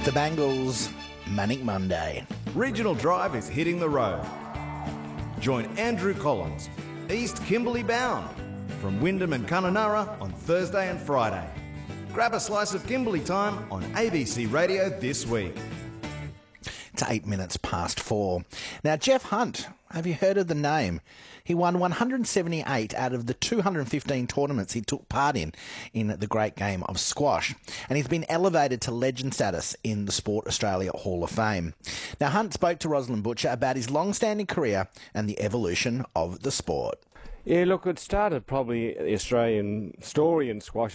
The Bangles, Manic Monday. Regional Drive is hitting the road. Join Andrew Collins, East Kimberley bound, from Wyndham and Kununurra on Thursday and Friday. Grab a slice of Kimberley time on ABC Radio this week. It's 8 minutes past 4. Now, Jeff Hunt, have you heard of the name? He won 178 out of the 215 tournaments he took part in the great game of squash. And he's been elevated to legend status in the Sport Australia Hall of Fame. Now, Hunt spoke to Rosalind Butcher about his long-standing career and the evolution of the sport. Yeah, look, it started probably the Australian story in squash